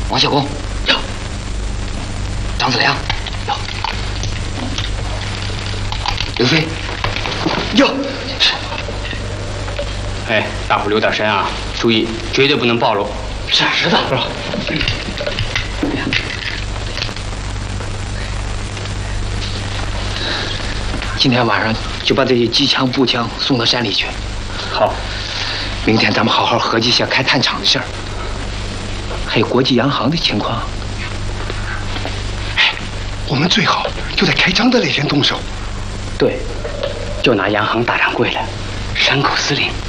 王小公有，张子良有，刘飞有。是。 哎，大伙留点神啊，注意，绝对不能暴露。 是的。今天晚上就把这些机枪、步枪送到山里去。 好。 明天咱们好好合计一下开炭厂的事儿，还有国际洋行的情况。 哎，我们最好就在开张的那天动手。 对，就拿洋行大掌柜的，山口司令